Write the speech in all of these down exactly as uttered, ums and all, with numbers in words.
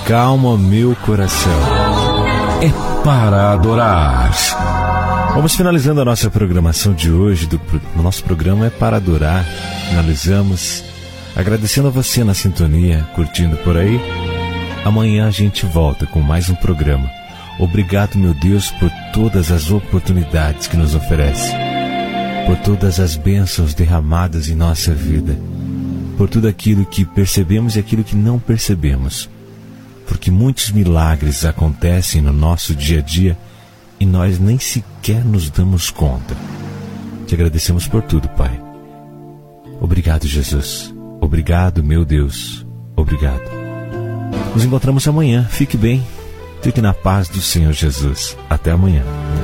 acalma meu coração. É para adorar. Vamos finalizando a nossa programação de hoje. Do, o nosso programa é para adorar. Finalizamos agradecendo a você na sintonia, curtindo por aí. Amanhã a gente volta com mais um programa. Obrigado, meu Deus, por todas as oportunidades que nos oferece, por todas as bênçãos derramadas em nossa vida, por tudo aquilo que percebemos e aquilo que não percebemos, porque muitos milagres acontecem no nosso dia a dia e nós nem sequer nos damos conta. Te agradecemos por tudo, Pai. Obrigado, Jesus. Obrigado, meu Deus. Obrigado. Nos encontramos amanhã. Fique bem. Fique na paz do Senhor Jesus. Até amanhã.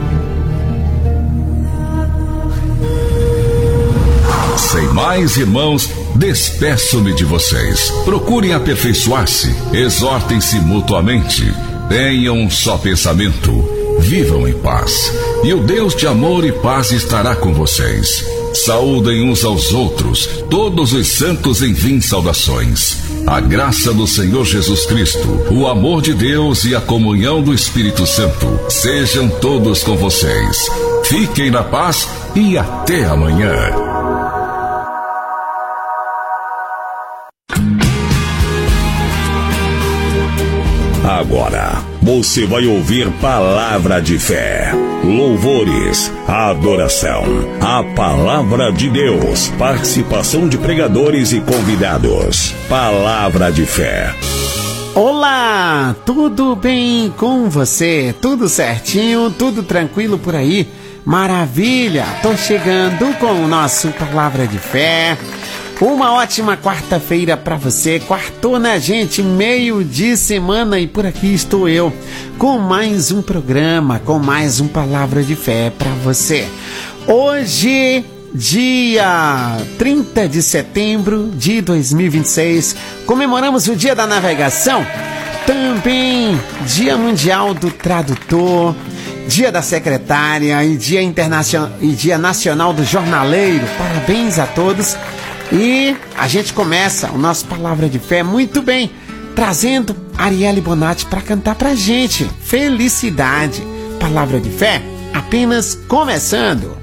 Sem mais, irmãos, despeço-me de vocês. Procurem aperfeiçoar-se, exortem-se mutuamente, tenham um só pensamento, vivam em paz, e o Deus de amor e paz estará com vocês. Saúdem uns aos outros, todos os santos enviem saudações. A graça do Senhor Jesus Cristo, o amor de Deus e a comunhão do Espírito Santo sejam todos com vocês. Fiquem na paz e até amanhã. Agora você vai ouvir palavra de fé, louvores, adoração, a palavra de Deus, participação de pregadores e convidados. Palavra de fé. Olá, tudo bem com você? Tudo certinho, tudo tranquilo por aí? Maravilha! Tô chegando com o nosso Palavra de Fé. Uma ótima quarta-feira para você, quartona, gente, meio de semana, e por aqui estou eu com mais um programa, com mais um Palavra de Fé para você. Hoje, dia trinta de setembro de dois mil e vinte e seis, comemoramos o Dia da Navegação, também Dia Mundial do Tradutor, Dia da Secretária e Dia Internacional e Dia Nacional do Jornaleiro. Parabéns a todos. E a gente começa o nosso Palavra de Fé muito bem, trazendo Arielle Bonatti para cantar pra gente. Felicidade. Palavra de Fé apenas começando.